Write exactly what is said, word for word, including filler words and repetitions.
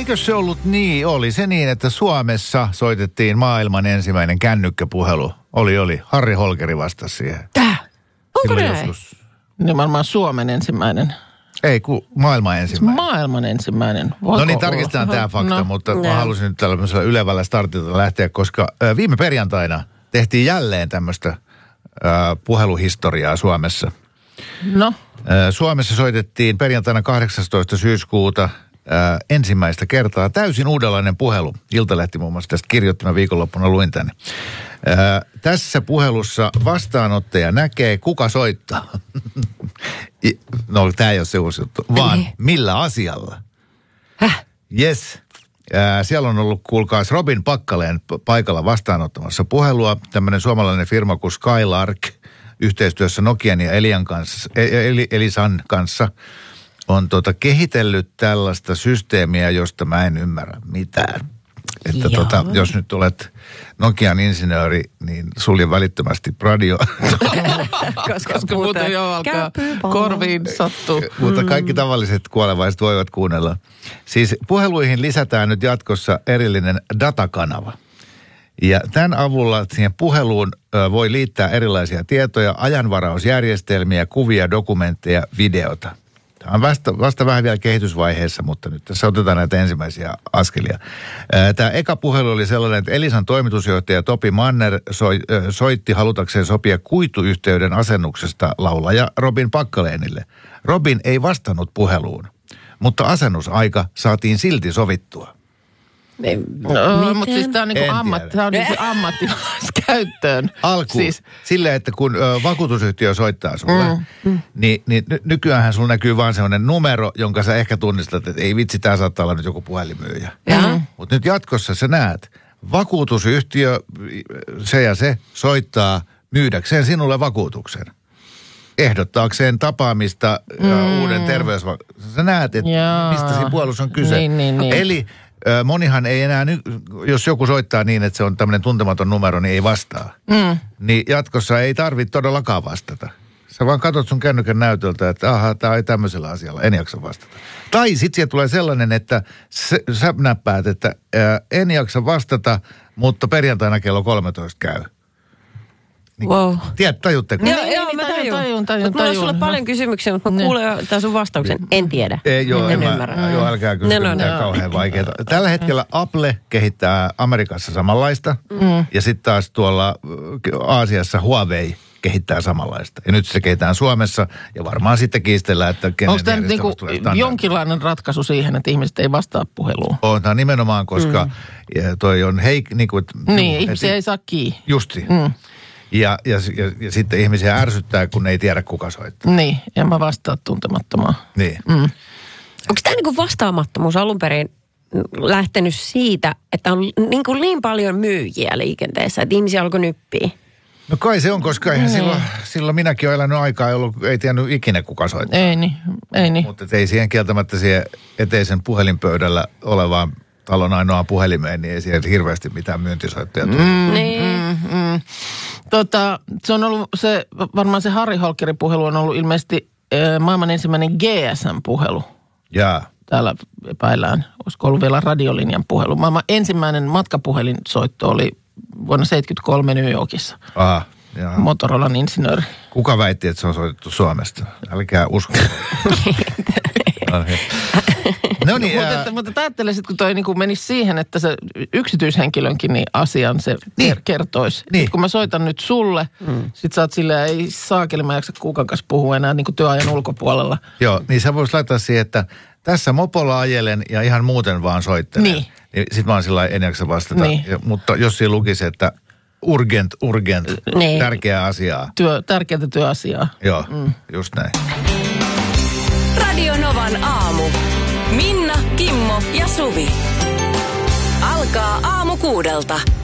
eikö se ollut niin? Oli se niin, että Suomessa soitettiin maailman ensimmäinen kännykkäpuhelu. Oli, oli. Harri Holkeri vastasi siihen. Tää? Onko Silloin näin? joskus. Niin varmaan Suomen ensimmäinen. Ei, kun maailman ensimmäinen. Maailman ensimmäinen. Voiko No niin, olla? tarkistetaan tämä fakta, No. mutta mä Joo. halusin nyt tällaisella ylevällä startilta lähteä, koska äh, viime perjantaina tehtiin jälleen tämmöistä äh, puheluhistoriaa Suomessa. No. Äh, Suomessa soitettiin perjantaina kahdeksastoista syyskuuta äh, ensimmäistä kertaa täysin uudenlainen puhelu. Iltalehti muun muassa tästä kirjoitti, mä viikonloppuna luin tänne. Äh, tässä puhelussa vastaanottaja näkee, kuka soittaa. No, tämä ei ole se uusi juttu, vaan millä asialla. Häh? Yes. Äh, siellä on ollut, kuulkaas, Robin Pakkaleen paikalla vastaanottamassa puhelua. Tämmöinen suomalainen firma kuin Skylark yhteistyössä Nokian ja Elian kanssa, Eli, Elisan kanssa on tota, kehitellyt tällaista systeemiä, josta mä en ymmärrä mitään. Että tota, jos nyt olet Nokian insinööri, niin sulje välittömästi radio. Koska, Koska muuten jo alkaa käpypallo. korviin sattuu. Mutta kaikki tavalliset kuolevaiset voivat kuunnella. Siis puheluihin lisätään nyt jatkossa erillinen datakanava. Ja tämän avulla siihen puheluun ö, voi liittää erilaisia tietoja, ajanvarausjärjestelmiä, kuvia, dokumentteja, videota. Tämä on vasta, vasta vähän vielä kehitysvaiheessa, mutta nyt tässä otetaan näitä ensimmäisiä askelia. Tämä eka puhelu oli sellainen, että Elisan toimitusjohtaja Topi Manner soi, soitti halutakseen sopia kuituyhteyden asennuksesta laulaja Robin Pakkaleenille. Robin ei vastannut puheluun, mutta asennusaika saatiin silti sovittua. No, mutta siis tämä on, niinku En ammat, tiedä. tää on niinku ammattilaiskäyttöön. Alkuun. Siis, Silleen, että kun ö, vakuutusyhtiö soittaa sulle, mm. niin, niin ny- nykyäänhän sulla näkyy vaan sellainen numero, jonka sä ehkä tunnistat, että ei vitsi, tää saattaa olla nyt joku puhelinmyyjä. Jaa. Mutta nyt jatkossa sä näet, vakuutusyhtiö, se ja se, soittaa myydäkseen sinulle vakuutuksen. Ehdottaakseen tapaamista ja Mm. uuden terveysvakuutuksen. Sä näet, että Jaa. mistä siinä puhelussa on kyse. Niin, niin, niin. Eli ö, monihan ei enää, ny- jos joku soittaa niin, että se on tämmöinen tuntematon numero, niin ei vastaa. mm. Niin jatkossa ei tarvitse todellakaan vastata. Sä vaan katsot sun kännykän näytöltä, että aha, tää ei tämmöisellä asialla, en jaksa vastata. Tai sit siellä tulee sellainen, että se, sä näppäät, että ää, en jaksa vastata, mutta perjantaina kello kolmetoista käy. Niin, Wow. tiedät, tajutteko? Joo, Niin, joo, niin, mä tajun, tajun. tajun, tajun, Mutta mulla on tajun. sulle paljon kysymyksiä, mutta mä Ne. kuulen jo tämän sun vastauksen. En tiedä. Ei, joo, en en ymmärrä. mä, joo, älkää No, kysykö no, mitään no. kauhean vaikeaa. Tällä hetkellä Apple kehittää Amerikassa samanlaista, mm. ja sitten taas tuolla äh, Aasiassa Huawei kehittää samanlaista. Ja nyt se kehitetään Suomessa, ja varmaan sitten kiistellään, että kenen Onko tämä nyt niinku järjestelmästä tulee standardi. jonkinlainen ratkaisu siihen, että ihmiset ei vastaa puheluun? On tämä nimenomaan, koska mm. toi on heik... Niin, kuin, Niin, ihmisiä ei saa kiinni. Justi. Mm. Ja, ja, ja, ja sitten ihmisiä ärsyttää, kun ne ei tiedä, kuka soittaa. Niin, en mä vastaa tuntemattomaan. Niin. Mm. Onko tämä niinku vastaamattomuus alun perin lähtenyt siitä, että on niinku niin paljon myyjiä liikenteessä, että ihmisiä alkoi nyppiä? No kai se on, koska eihän silloin, silloin minäkin olen elänyt aikaa, ei, ollut, ei tiennyt ikinä, kuka soittaa. Ei niin, ei niin. Mutta ei siihen kieltämättä siihen eteisen puhelinpöydällä olevaan talon ainoa puhelimeen, niin ei siihen hirveästi mitään myyntisoittajia tule. Mm, Niin. mm, mm. Tota, se on ollut se, varmaan se Harri Holkerin puhelu on ollut ilmeisesti äh, maailman ensimmäinen G S M-puhelu. Jaa. Täällä epäillään, olisiko ollut vielä radiolinjan puhelu. Maailman ensimmäinen matkapuhelinsoitto oli vuonna seitsemänkymmentäkolme New Yorkissa. Aha, jaa. Motorolan insinööri. Kuka väitti, että se on soitettu Suomesta? Älkää usko. No niin. No niin, Mutta, ää, että, mutta ajattelisit, kun toi niin menisi siihen, että se yksityishenkilönkin niin asian se Niin. ker- kertoisi. Niin. Että kun mä soitan nyt sulle, mm. sit sä oot silleen, ei saakeli, mä jaksa kukaan kanssa puhua enää niin kuin työajan ulkopuolella. joo, niin sä vois laittaa siihen, että tässä mopolla ajelen ja ihan muuten vaan soittelen. Niin. niin sit mä oon sillä lailla, en jaksa vastata. Niin. Ja, mutta jos siinä lukisi, että urgent, urgent, Niin. tärkeää asiaa. Työ, tärkeää työasiaa. Joo, mm. just näin. Radio Novan aamu. Minna, Kimmo ja Suvi. Alkaa aamu kuudelta.